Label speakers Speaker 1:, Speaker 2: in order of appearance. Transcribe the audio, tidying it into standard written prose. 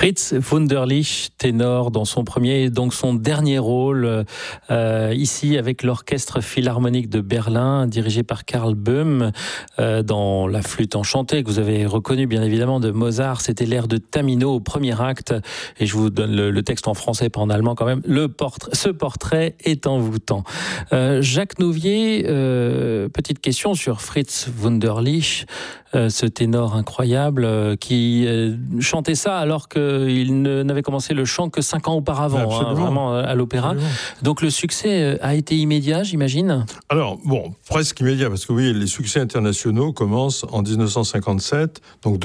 Speaker 1: Fritz Wunderlich, ténor dans son premier et donc son dernier rôle ici avec l'Orchestre Philharmonique de Berlin, dirigé par Karl Böhm, dans La Flûte enchantée, que vous avez reconnu bien évidemment de Mozart. C'était l'air de Tamino au premier acte, et je vous donne le texte en français, pas en allemand quand même. Ce portrait est envoûtant. Jacques Nouvier, petite question sur Fritz Wunderlich, ce ténor incroyable qui chantait ça alors qu'il n'avait commencé le chant que 5 ans auparavant, vraiment à l'opéra. Absolument. Donc le succès a été immédiat, j'imagine ?
Speaker 2: Alors, presque immédiat, parce que oui, les succès internationaux commencent en 1957, donc